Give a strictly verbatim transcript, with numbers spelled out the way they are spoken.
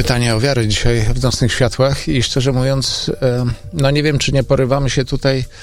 Pytanie o wiarę dzisiaj w Nocnych Światłach i szczerze mówiąc, no nie wiem, czy nie porywamy się tutaj